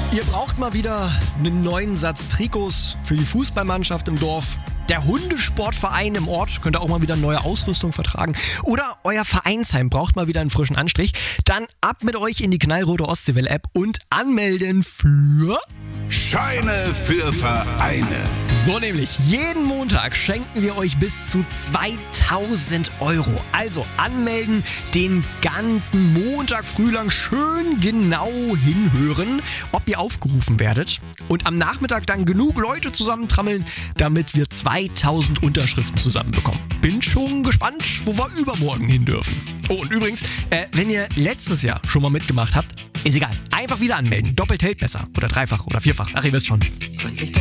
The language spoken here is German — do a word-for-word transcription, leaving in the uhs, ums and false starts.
Ihr braucht mal wieder einen neuen Satz Trikots für die Fußballmannschaft im Dorf. Der Hundesportverein im Ort könnte auch mal wieder neue Ausrüstung vertragen. Oder euer Vereinsheim braucht mal wieder einen frischen Anstrich. Dann ab mit euch in die knallrote Ostseewelle-App und anmelden für... Scheine für Vereine. So nämlich, jeden Montag schenken wir euch bis zu zweitausend Euro. Also anmelden, den ganzen Montag früh lang schön genau hinhören, ob ihr aufgerufen werdet. Und am Nachmittag dann genug Leute zusammentrammeln, damit wir zweitausend Unterschriften zusammenbekommen. Bin schon gespannt, wo wir übermorgen hin dürfen. Oh, und übrigens, äh, wenn ihr letztes Jahr schon mal mitgemacht habt, ist egal. Einfach wieder anmelden. Doppelt hält besser. Oder dreifach oder vierfach. Ach, ihr wisst schon.